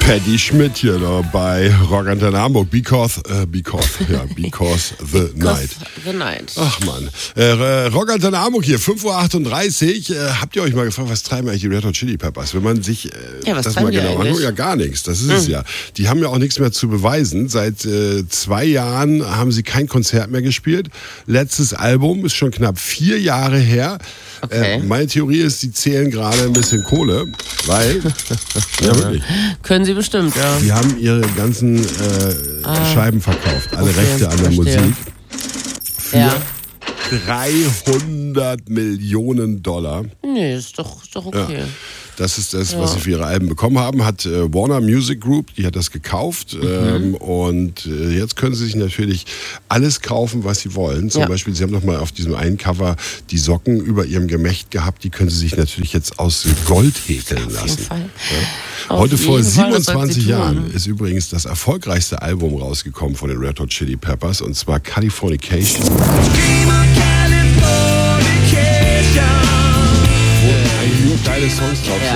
Paddy Schmidt hier da bei Rock Antenne Hamburg. Because the Night. The Night. Ach man. Rock Antenne Hamburg hier, 5.38 Uhr. Habt ihr euch mal gefragt, was treiben eigentlich die Red Hot Chili Peppers? Wenn man sich das mal genau anguckt, ja gar nichts. Das ist es ja. Die haben ja auch nichts mehr zu beweisen. Seit 2 Jahren haben sie kein Konzert mehr gespielt. Letztes Album ist schon knapp 4 Jahre her. Okay. Meine Theorie ist, sie zählen gerade ein bisschen Kohle, weil, ja wirklich, können sie bestimmt, ja. die haben ihre ganzen Scheiben verkauft, alle Rechte an der Musik, für 300 Millionen $. Nee, ist doch okay. Ja. Das ist das, was sie für ihre Alben bekommen haben. Hat Warner Music Group, die hat das gekauft. Und jetzt können sie sich natürlich alles kaufen, was sie wollen. Zum Beispiel, sie haben noch mal auf diesem einen Cover die Socken über ihrem Gemächt gehabt. Die können sie sich natürlich jetzt aus Gold häkeln lassen. Auf jeden Fall. Ja. Heute vor 27 Jahren ist übrigens das erfolgreichste Album rausgekommen von den Red Hot Chili Peppers. Und zwar Californication.